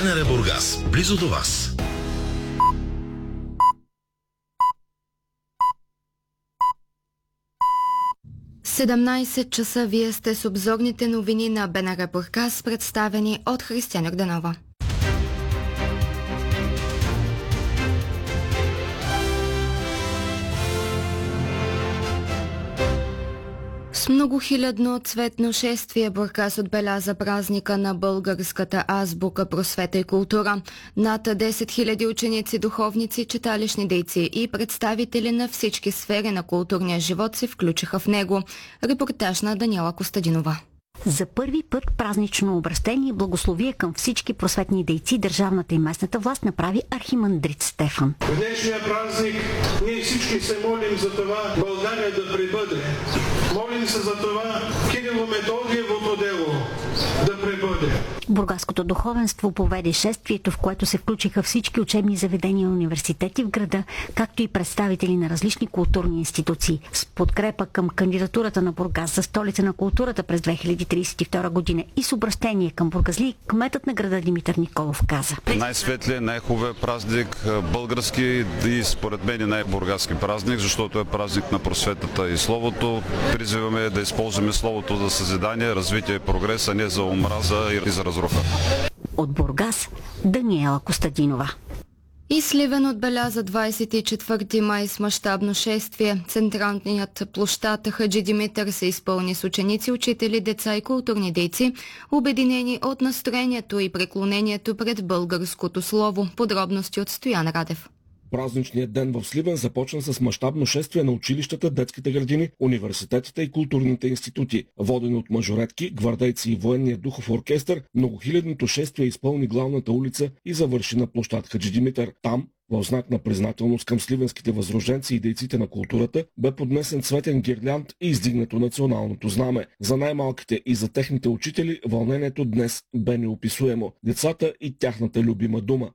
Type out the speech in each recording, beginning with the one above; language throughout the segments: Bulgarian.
БНР Бургас, близо до вас. В 17 часа вие сте с обзорните новини на БНР Бургас, представени от Християна Йорданова. С многохилядно цветно шествие Бургас отбеляза празника на българската азбука, просвета и култура. Над 10 000 ученици, духовници, читалищни дейци и представители на всички сфери на културния живот се включиха в него. Репортаж на Даниела Костадинова. За първи път празнично обращение и благословие към всички просветни дейци държавната и местната власт направи архимандрит Стефан. В днешния празник ние всички се молим за това България да пребъде. Молим се за това Кирило-Методиевото дело да пребъде. Бургаското духовенство поведе шествието, в което се включиха всички учебни заведения и университети в града, както и представители на различни културни институции. С подкрепа към кандидатурата на Бургас за столица на културата през 2032 година и с обращение към бургазли, кметът на града Димитър Николов каза: най-светлият, най-хубавият празник, български и според мен най-бургаски празник, защото е празник на просветата и словото. Призваме да използваме словото за съзидание, развитие и прогрес, а не за омраза и за разруха. От Бургас Даниела Костадинова. И Сливен отбеляза 24 май с мащабно шествие. Централният площад Хаджи Димитър се изпълни с ученици, учители, деца и културни дейци, обединени от настроението и преклонението пред българското слово. Подробности от Стоян Радев. Празничният ден в Сливен започна с мащабно шествие на училищата, детските градини, университетите и културните институти. Водено от мажоретки, гвардейци и военния духов оркестър, многохилядното шествие изпълни главната улица и завърши на площад Хаджи Димитър. Там, в знак на признателност към сливенските възрожденци и дейците на културата, бе поднесен цветен гирлянд и издигнато националното знаме. За най-малките и за техните учители вълнението днес бе неописуемо. Децата и тяхната любима дума.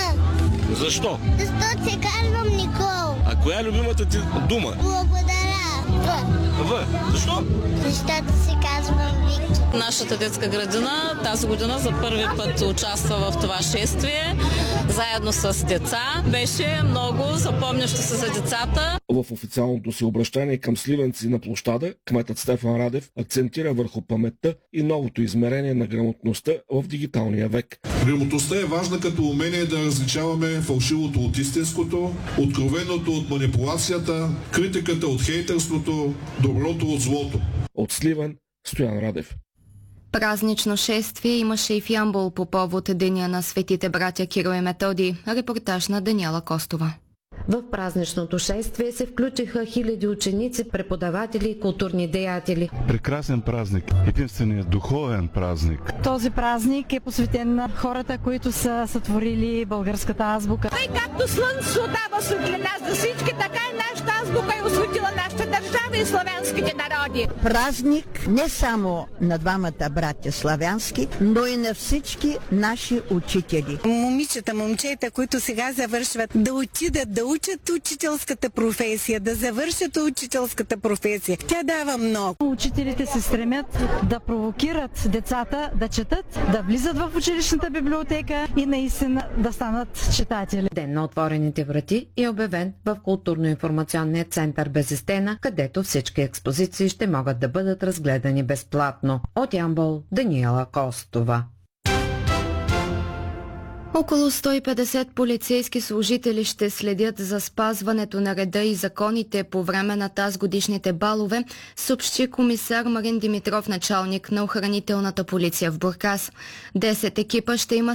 Защо? Защото се казвам Никол. А коя е любимата ти дума? Благодаря. В. Защо? Защото се казвам Виктор. Нашата детска градина тази година за първи път участва в това шествие, заедно с деца. Беше много запомнящо се за децата. В официалното си обращение към сливенци на площада, кметът Стефан Радев акцентира върху паметта и новото измерение на грамотността в дигиталния век. Грамотността е важна като умение да различаваме фалшивото от истинското, откровеното от манипулацията, критиката от хейтърството, доброто от злото. От Сливен Стоян Радев. Празнично шествие имаше и в Ямбол по повод Деня на светите братя Кирил и Методий. Репортаж на Даниела Костова. В празничното шествие се включиха хиляди ученици, преподаватели и културни деятели. Прекрасен празник, единственият духовен празник. Този празник е посветен на хората, които са сътворили българската азбука. Тъй както слънцето дава светлина за всички, така и нашата азбука е осветила нашата държава и славянските народи. Празник не само на двамата братя славянски, но и на всички наши учители. Момичета, момчета, които сега завършват, да отидат да учат учителската професия, да завършат учителската професия. Тя дава много. Учителите се стремят да провокират децата да четат, да влизат в училищната библиотека и наистина да станат читатели. Ден на отворените врати е обявен в културно-информационния център Безестена, където всички експозиции ще могат да бъдат разгледани безплатно. От Ямбол Даниела Костова. Около 150 полицейски служители ще следят за спазването на реда и законите по време на тазгодишните балове, съобщи комисар Марин Димитров, началник на охранителната полиция в Бургас. 10 екипа ще има